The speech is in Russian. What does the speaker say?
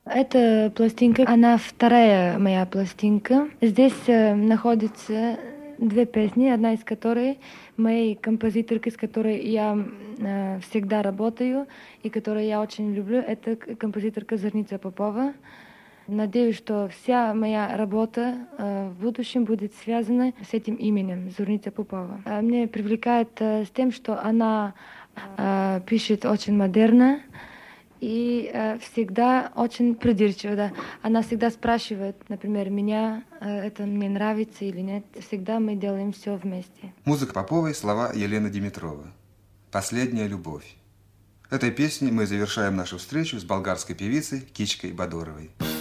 Эта пластинка, она вторая моя пластинка. Здесь находится две песни, одна из которой моей композиторки, с которой я всегда работаю и которую я очень люблю, это композиторка Зорница Попова. Надеюсь, что вся моя работа в будущем будет связана с этим именем, Зорница Попова. Мне привлекает с тем, что она пишет очень модерно и всегда очень придирчиво. Да. Она всегда спрашивает, например, меня, это мне нравится или нет. Всегда мы делаем все вместе. Музыка Поповой, слова Елены Димитрова. «Последняя любовь». Этой песней мы завершаем нашу встречу с болгарской певицей Кичкой Бадоровой.